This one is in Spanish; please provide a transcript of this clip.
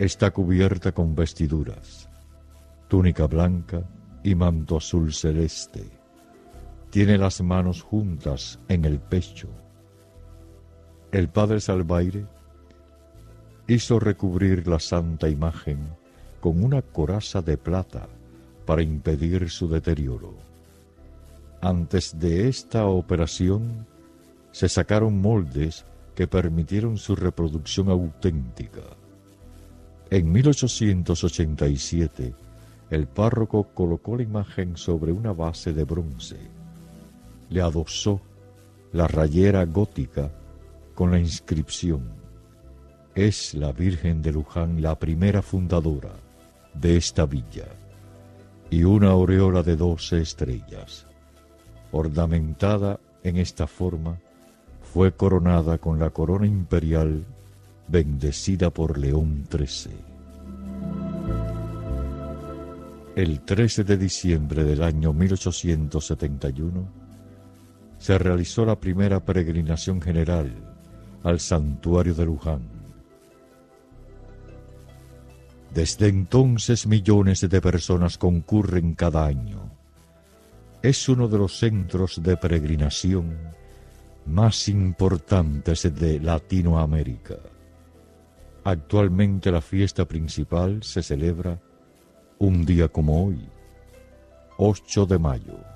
Está cubierta con vestiduras, túnica blanca y manto azul celeste. Tiene las manos juntas en el pecho. El padre Salvaire hizo recubrir la santa imagen con una coraza de plata para impedir su deterioro. Antes de esta operación se sacaron moldes que permitieron su reproducción auténtica. En 1887, el párroco colocó la imagen sobre una base de bronce. Le adosó la rayera gótica con la inscripción: «Es la Virgen de Luján la primera fundadora de esta villa», y una aureola de 12 estrellas. Ornamentada en esta forma, fue coronada con la corona imperial bendecida por León XIII. El 13 de diciembre del año 1871 se realizó la primera peregrinación general al santuario de Luján. Desde entonces millones de personas concurren cada año. Es uno de los centros de peregrinación más importantes de Latinoamérica. Actualmente la fiesta principal se celebra un día como hoy, 8 de mayo.